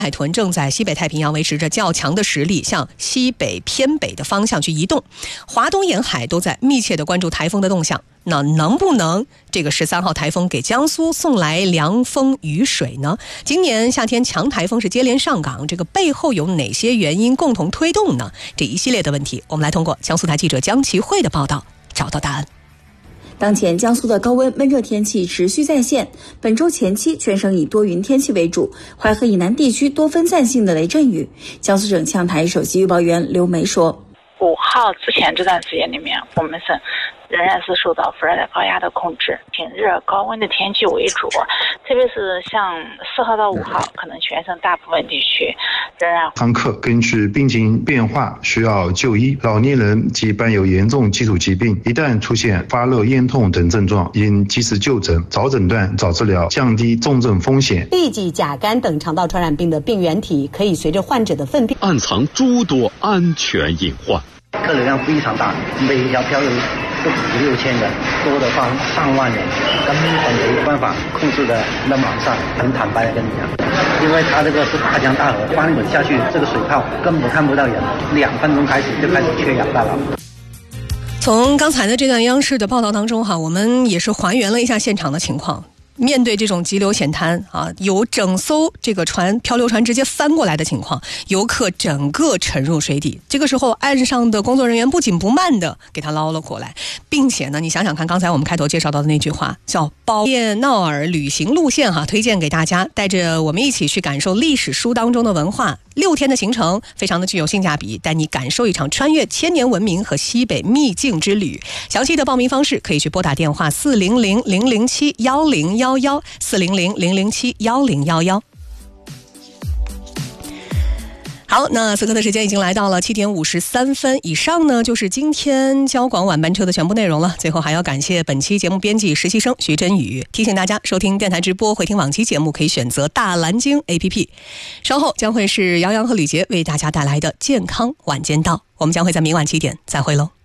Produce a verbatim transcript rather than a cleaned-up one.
海豚正在西北太平洋维持着较强的实力，向西北偏北的方向去移动。华东沿海都在密切的关注台风的动向。那能不能这个十三号台风给江苏送来凉风雨水呢？今年夏天强台风是接连上岗，这个背后有哪些原因共同推动呢？这一系列的问题，我们来通过江苏台记者江其慧的报道找到答案。 当前江苏的高温闷热天气持续再现，本周前期全省以多云天气为主，淮河以南地区多分散性的雷阵雨。江苏省气象台首席预报员刘梅说， 五号之前这段时间里面，我们省仍然是受到副热带高压的控制，挺热高温的天气为主，特别是像四号到五号，可能全省大部分地区仍然。 常客根据病情变化需要就医，老年人及伴有严重基础疾病，一旦出现发热、咽痛等症状，应及时就诊，早诊断、早治疗，降低重症风险。 痢疾、甲肝等肠道传染病的病原体可以随着患者的粪便暗藏诸多安全隐患。 客流量非常大，每一条漂流都五六千人，多的话上万人，根本没有办法控制的那么上。很坦白的跟你讲，因为它这个是大江大河，翻滚下去，这个水泡根本看不到人，两分钟开始就开始缺氧大佬。 从刚才的这段央视的报道当中哈，我们也是还原了一下现场的情况。面对这种急流险滩啊，有整艘这个船漂流船直接翻过来的情况，游客整个沉入水底。这个时候，岸上的工作人员不紧不慢的给他捞了过来，并且呢，你想想看，刚才我们开头介绍到的那句话叫“包叶闹尔旅行路线”哈，推荐给大家，带着我们一起去感受历史书当中的文化。六天的行程非常的具有性价比，带你感受一场穿越千年文明和西北秘境之旅。详细的报名方式可以去拨打电话四零零零零七幺零幺幺四零零零零七幺零幺幺。好，那此刻的时间已经来到了七点五十三分，以上呢就是今天交广晚班车的全部内容了。最后还要感谢本期节目编辑实习生徐真宇，提醒大家收听电台直播回听往期节目可以选择大蓝鲸 A P P。 稍后将会是杨洋和吕杰为大家带来的健康晚间到，我们将会在明晚七点再会喽。